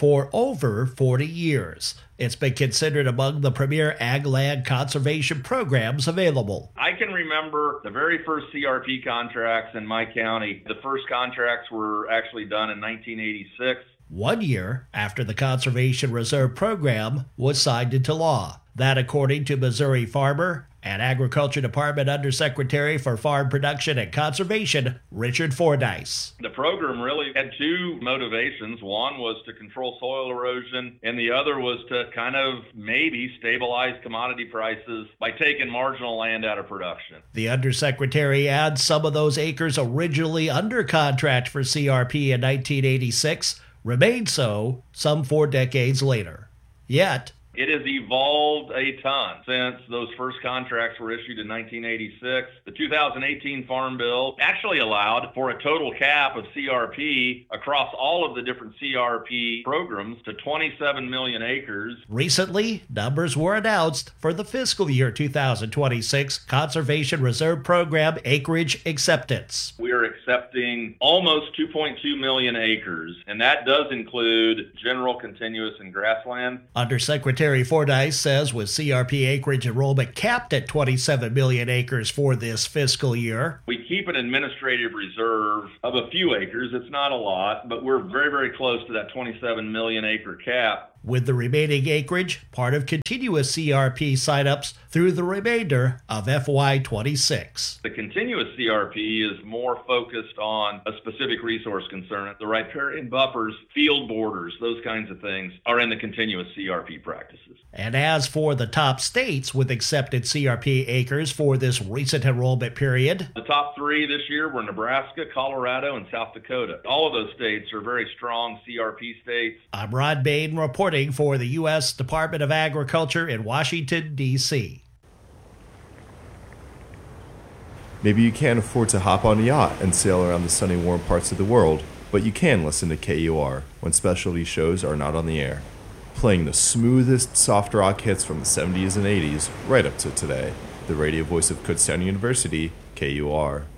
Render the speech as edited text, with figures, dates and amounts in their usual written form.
for over 40 years. It's been considered among the premier ag land conservation programs available. I can remember the very first CRP contracts in my county. The first contracts were actually done in 1986. 1 year after the Conservation Reserve Program was signed into law. That, according to Missouri farmer and Agriculture Department Undersecretary for Farm Production and Conservation, Richard Fordyce. The program really had two motivations. One was to control soil erosion, and the other was to kind of maybe stabilize commodity prices by taking marginal land out of production. The Undersecretary adds some of those acres originally under contract for CRP in 1986 remained so some 4 decades later. Yet, it has evolved a ton since those first contracts were issued in 1986. The 2018 Farm Bill actually allowed for a total cap of CRP across all of the different CRP programs to 27 million acres. Recently, numbers were announced for the fiscal year 2026 Conservation Reserve Program acreage acceptance. We are accepting almost 2.2 million acres, and that does include general, continuous, and grassland. Undersecretary Fordyce says with CRP acreage enrollment capped at 27 million acres for this fiscal year, we keep an administrative reserve of a few acres. It's not a lot, but we're very, very close to that 27 million acre cap. With the remaining acreage, part of continuous CRP signups through the remainder of FY26. The continuous CRP is more focused on a specific resource concern. The riparian buffers, field borders, those kinds of things are in the continuous CRP practices. And as for the top states with accepted CRP acres for this recent enrollment period, the top 3 this year were Nebraska, Colorado, and South Dakota. All of those states are very strong CRP states. I'm Rod Bain reporting for the U.S. Department of Agriculture in Washington, D.C. Maybe you can't afford to hop on a yacht and sail around the sunny, warm parts of the world, but you can listen to KUR when specialty shows are not on the air, playing the smoothest soft rock hits from the 70s and 80s right up to today. The radio voice of Kutztown University, KUR.